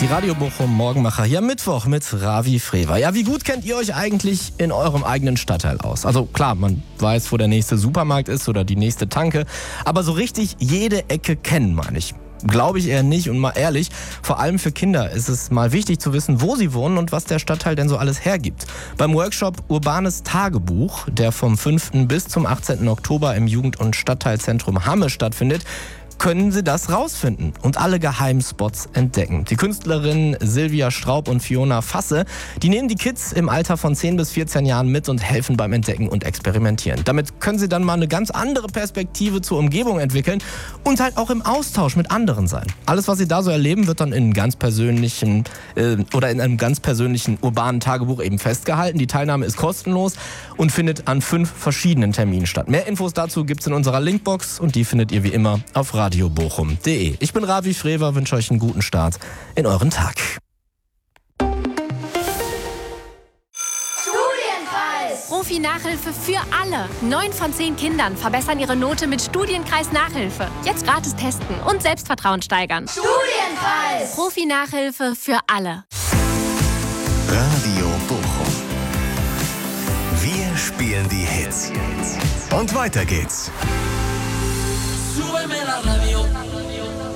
Die Radio Bochum Morgenmacher hier am Mittwoch mit Ravi Frewer. Ja, wie gut kennt ihr euch eigentlich in eurem eigenen Stadtteil aus? Also klar, man weiß, wo der nächste Supermarkt ist oder die nächste Tanke. Aber so richtig jede Ecke kennen, meine ich. Glaube ich eher nicht und mal ehrlich, vor allem für Kinder ist es mal wichtig zu wissen, wo sie wohnen und was der Stadtteil denn so alles hergibt. Beim Workshop Urbanes Tagebuch, der vom 5. bis zum 18. Oktober im Jugend- und Stadtteilzentrum Hamme stattfindet, können Sie das rausfinden und alle Geheimspots entdecken. Die Künstlerinnen Silvia Straub und Fiona Fasse, die nehmen die Kids im Alter von 10 bis 14 Jahren mit und helfen beim Entdecken und Experimentieren. Damit können sie dann mal eine ganz andere Perspektive zur Umgebung entwickeln und halt auch im Austausch mit anderen sein. Alles, was sie da so erleben, wird dann in einem ganz persönlichen urbanen Tagebuch eben festgehalten. Die Teilnahme ist kostenlos und findet an 5 verschiedenen Terminen statt. Mehr Infos dazu gibt's in unserer Linkbox und die findet ihr wie immer auf radiobochum.de. Ich bin Ravi Frewer, wünsche euch einen guten Start in euren Tag. Studienkreis! Profi-Nachhilfe für alle. 9 von 10 Kindern verbessern ihre Note mit Studienkreis-Nachhilfe. Jetzt gratis testen und Selbstvertrauen steigern. Studienkreis! Profi-Nachhilfe für alle. Radio Bochum. Wir spielen die Hits. Und weiter geht's. Súbeme la radio.